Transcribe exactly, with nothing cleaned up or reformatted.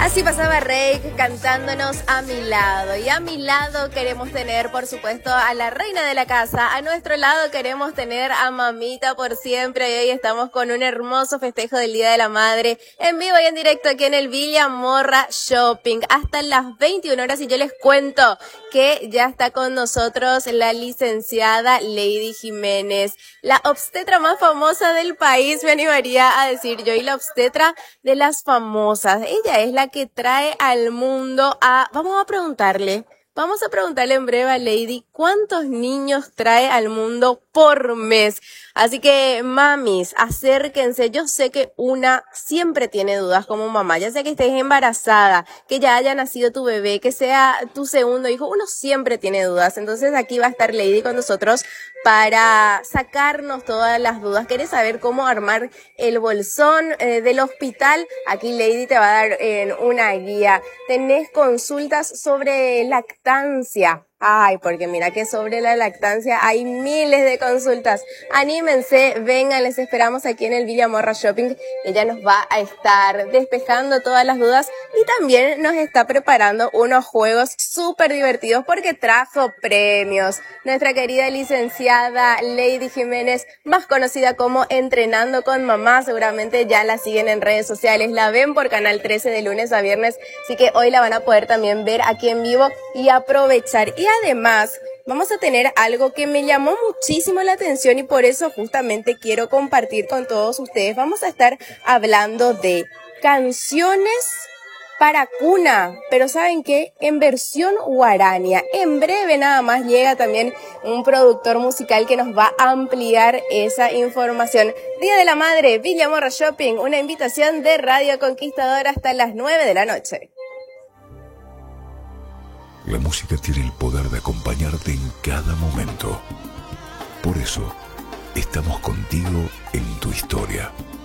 Así pasaba Reik cantándonos A mi lado. Y a mi lado queremos tener, por supuesto, a la reina de la casa. A nuestro lado queremos tener a mamita por siempre. Y hoy estamos con un hermoso festejo del Día de la Madre. En vivo y en directo aquí en el Villa Morra Shopping. Hasta las veintiuna horas. Y yo les cuento que ya está con nosotros la licenciada Lady Jiménez. La obstetra más famosa del país, me animaría a decir yo. Y la obstetra de las famosas. Ella es la que trae al mundo a... Vamos a preguntarle, vamos a preguntarle en breve a Lady cuántos niños trae al mundo por mes. Así que, mamis, acérquense. Yo sé que una siempre tiene dudas como mamá, ya sea que estés embarazada, que ya haya nacido tu bebé, que sea tu segundo hijo, uno siempre tiene dudas. Entonces aquí va a estar Lady con nosotros para sacarnos todas las dudas. ¿Quieres saber cómo armar el bolsón eh, del hospital? Aquí Lady te va a dar eh, una guía. Tenés consultas sobre lactancia. Ay, porque mira que sobre la lactancia hay miles de consultas. Anímense, vengan, les esperamos aquí en el Villa Morra Shopping. Ella nos va a estar despejando todas las dudas y también nos está preparando unos juegos súper divertidos porque trajo premios. Nuestra querida licenciada Lady Jiménez, más conocida como Entrenando con Mamá, seguramente ya la siguen en redes sociales, la ven por Canal trece de lunes a viernes, así que hoy la van a poder también ver aquí en vivo y aprovechar. Y además, vamos a tener algo que me llamó muchísimo la atención y por eso justamente quiero compartir con todos ustedes. Vamos a estar hablando de canciones para cuna, pero ¿saben qué? En versión guarania. En breve nada más llega también un productor musical que nos va a ampliar esa información. Día de la Madre, Villa Morra Shopping, una invitación de Radio Conquistador hasta las nueve de la noche. La música tiene el poder de acompañarte en cada momento. Por eso, estamos contigo en tu historia.